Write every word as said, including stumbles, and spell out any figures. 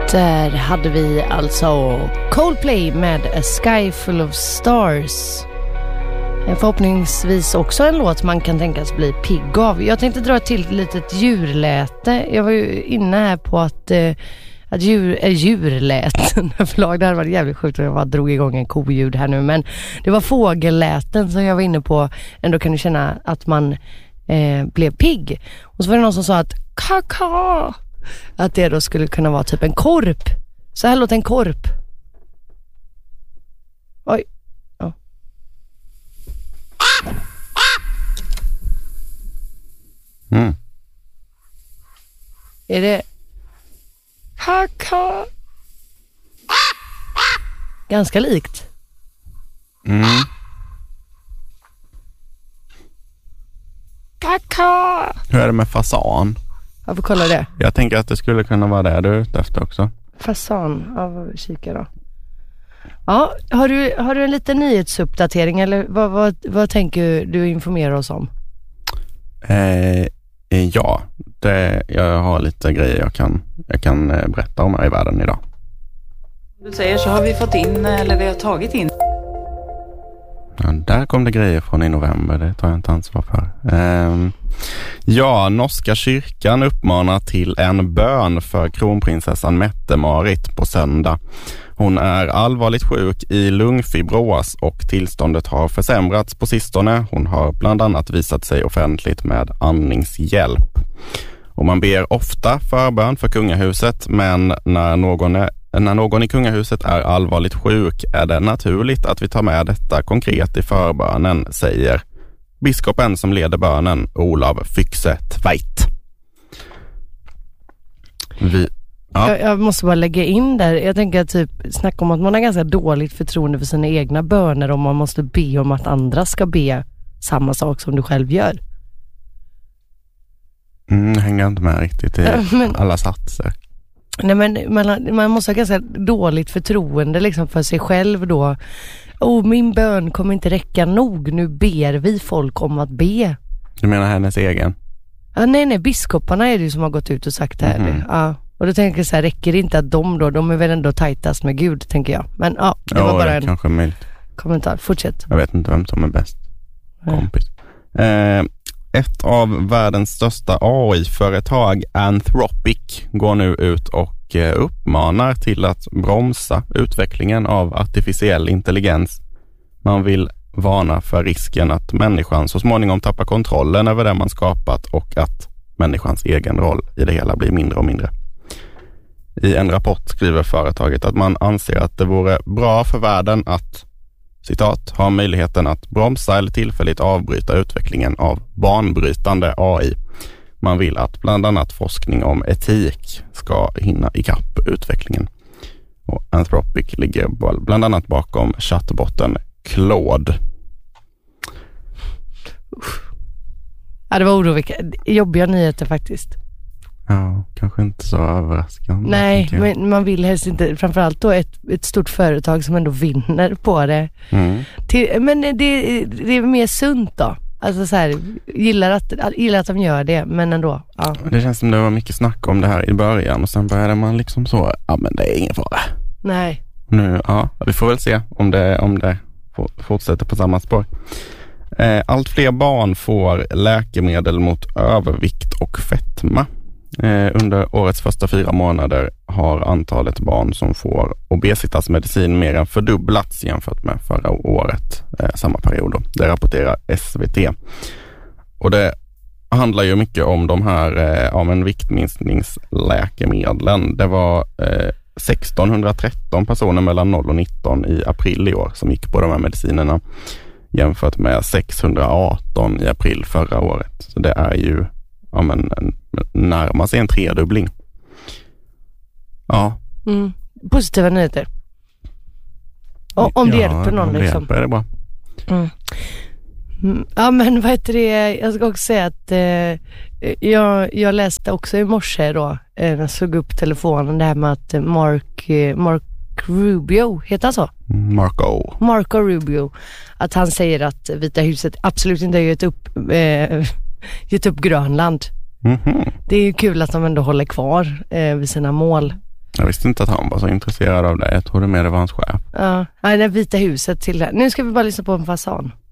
Där hade vi alltså Coldplay med A Sky Full of Stars. Förhoppningsvis också en låt man kan tänkas bli pigg av. Jag tänkte dra till ett litet djurläte. Jag var ju inne här på att, eh, att djur, äh, djurläten förlag. Det hade varit jävligt sjukt om jag bara drog igång en koljud här nu. Men det var fågelläten som jag var inne på. Ändå kan du känna att man eh, blev pigg. Och så var det någon som sa att kaka, att det då skulle kunna vara typ en korp. Så här låter en korp. Oj. Ja. Mm. Är det kaka? Ganska likt. Mm. Kaka. Hur är det med fasan? Jag får kolla det. Jag tänker att det skulle kunna vara det du är ute efter också. Fasan av kika då. Ja, har du, har du en liten nyhetsuppdatering eller vad, vad, vad tänker du informera oss om? Eh, ja, det, jag har lite grejer jag kan, jag kan berätta om här i världen idag. Du säger så har vi fått in, eller vi har tagit in. Ja, där kom det grejer från i november, det tar jag inte ansvar för. Eh, ja, norska kyrkan uppmanar till en bön för kronprinsessan Mette-Marit på söndag. Hon är allvarligt sjuk i lungfibros och tillståndet har försämrats på sistone. Hon har bland annat visat sig offentligt med andningshjälp. Och man ber ofta förbön för kungahuset, men när någon, är, när någon i kungahuset är allvarligt sjuk är det naturligt att vi tar med detta konkret i förbönen, säger biskopen som leder bönen, Olav Fyxe Tveit. Vi... Ja. Jag, jag måste bara lägga in där. Jag tänker typ snacka om att man har ganska dåligt förtroende för sina egna böner om man måste be om att andra ska be samma sak som du själv gör. Mm, jag hänger inte med riktigt i ja, men, alla satser. Nej, men man, man måste ha ganska dåligt förtroende liksom för sig själv då. Oh, min bön kommer inte räcka nog. Nu ber vi folk om att be. Du menar hennes egen? Ja, nej, nej. Biskoparna är det ju som har gått ut och sagt det här. Mm. Ja. Och då tänker jag så här, räcker det inte att de då, de är väl ändå tajtast med Gud, tänker jag. Men ja, det ja, var bara det en kanske är möjligt. Kommentar. Fortsätt. Jag vet inte vem som är bäst kompis. Eh, ett av världens största A I-företag, Anthropic, går nu ut och eh, uppmanar till att bromsa utvecklingen av artificiell intelligens. Man vill varna för risken att människan så småningom tappar kontrollen över det man skapat och att människans egen roll i det hela blir mindre och mindre. I en rapport skriver företaget att man anser att det vore bra för världen att, citat, ha möjligheten att bromsa eller tillfälligt avbryta utvecklingen av banbrytande A I. Man vill att bland annat forskning om etik ska hinna ikapp utvecklingen. Och Anthropic ligger bland annat bakom chattbotten Claude. Ja, det var oroväckande. Jobbiga nyheter faktiskt. Ja, kanske inte så överraskande. Nej, men man vill helst inte, framförallt då ett, ett stort företag som ändå vinner på det. Mm. Till, men det, det är mer sunt då. Alltså så här, gillar att, gillar att de gör det, men ändå. Ja. Det känns som det var mycket snack om det här i början och sen började man liksom så, ja men det är ingen fara. Nej. Nu, ja, vi får väl se om det, om det fortsätter på samma spår. Eh, allt fler barn får läkemedel mot övervikt och fetma. Eh, under årets första fyra månader har antalet barn som får obesitasmedicin mer än fördubblats jämfört med förra året, eh, samma period då. Det rapporterar S V T. Och det handlar ju mycket om de här eh, om en viktminskningsläkemedlen. Det var eh, sextonhundratretton personer mellan noll och nitton i april i år som gick på de här medicinerna jämfört med sexhundraarton i april förra året. Så det är ju ja, men, närmar sig en tredubbling. Ja. Mm. Positiva nyheter. O- om det ja, hjälper någon om det liksom. Hjälper är det bra. Mm. Ja, men vad heter det? Jag ska också säga att eh, jag, jag läste också i morse då, eh, när jag slog upp telefonen, det här med att Mark, eh, Mark Rubio, heter han så? Marco. Marco Rubio. Att han säger att Vita huset absolut inte har gett upp, eh, gett upp Grönland. Mm-hmm. Det är ju kul att de ändå håller kvar eh, vid sina mål. Jag visste inte att han var så intresserad av det. Jag trodde mer det var hans chef. Ja, nej, det Vita huset till det. Nu ska vi bara lyssna på en fasan.